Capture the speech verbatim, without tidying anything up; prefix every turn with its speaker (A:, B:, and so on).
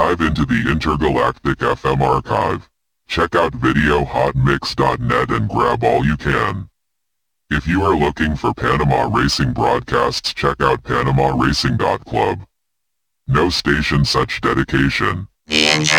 A: Dive into the Intergalactic F M archive. Check out video hot mix dot net and grab all you can. If you are looking for Panama racing broadcasts, check out panama racing dot club. No station such dedication.
B: The